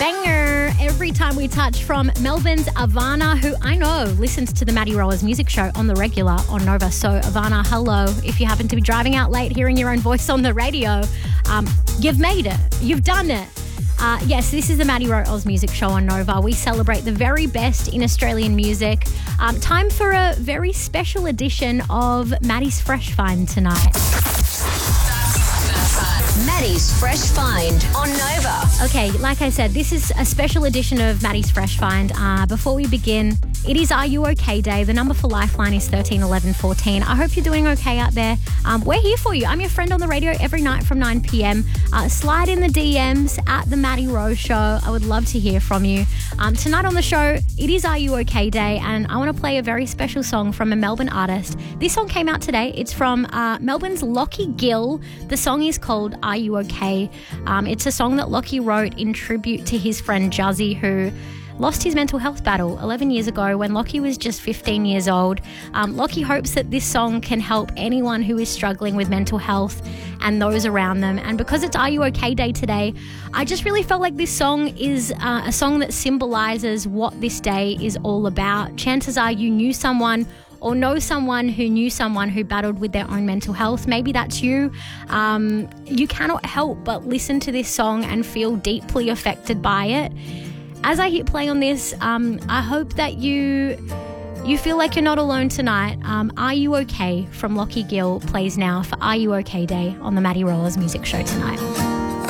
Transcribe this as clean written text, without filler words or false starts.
banger every time we touch from Melbourne's Ivana, who I know listens to the Maddie Rowers music show on the regular on Nova. So Ivana, hello. If you happen to be driving out late hearing your own voice on the radio, you've made it. You've done it. Yes, this is the Maddie Rowers music show on Nova. We celebrate the very best in Australian music. Time for a very special edition of Maddie's Fresh Find tonight. Maddie's Fresh Find on Nova. Okay, like I said, this is a special edition of Maddie's Fresh Find. Before we begin, it is Are You OK Day. The number for Lifeline is 13 11 14. I hope you're doing okay out there. We're here for you. I'm your friend on the radio every night from 9 p.m. Slide in the DMs at the Maddie Rose Show. I would love to hear from you. Tonight on the show, it is Are You OK Day, and I want to play a very special song from a Melbourne artist. This song came out today. It's from Melbourne's Lockie Gill. The song is called Are You OK? It's a song that Lockie wrote in tribute to his friend Juzzy, who lost his mental health battle 11 years ago when Lockie was just 15 years old. Lockie hopes that this song can help anyone who is struggling with mental health and those around them. And because it's Are You OK Day today, I just really felt like this song is a song that symbolises what this day is all about. Chances are you knew someone or know someone who battled with their own mental health. Maybe that's you. You cannot help but listen to this song and feel deeply affected by it. As I hit play on this, I hope that you feel like you're not alone tonight. Are You OK from Lockie Gill plays now for Are You OK Day on the Maddie Rollers music show tonight.